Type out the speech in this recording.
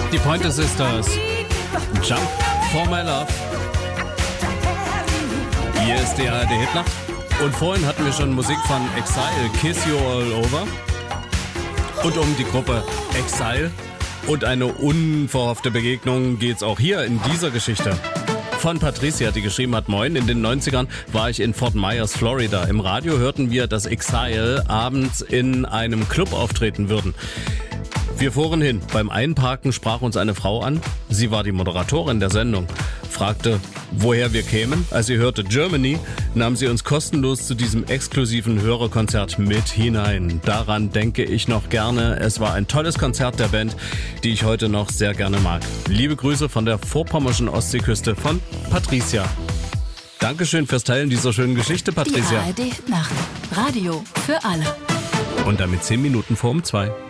Die Pointer Sisters. Jump for my love. Hier ist die ARD-Hitnacht. Und vorhin hatten wir schon Musik von Exile, Kiss You All Over. Und um die Gruppe Exile und eine unverhoffte Begegnung geht's auch hier in dieser Geschichte. Von Patricia, die geschrieben hat: Moin, in den 90ern war ich in Fort Myers, Florida. Im Radio hörten wir, dass Exile abends in einem Club auftreten würden. Wir fuhren hin. Beim Einparken sprach uns eine Frau an. Sie war die Moderatorin der Sendung. Fragte, woher wir kämen. Als sie hörte Germany, nahm sie uns kostenlos zu diesem exklusiven Hörerkonzert mit hinein. Daran denke ich noch gerne. Es war ein tolles Konzert der Band, die ich heute noch sehr gerne mag. Liebe Grüße von der vorpommerschen Ostseeküste von Patricia. Dankeschön fürs Teilen dieser schönen Geschichte, Patricia. Die ARD Nacht. Radio für alle. Und damit 10 Minuten vor um 2.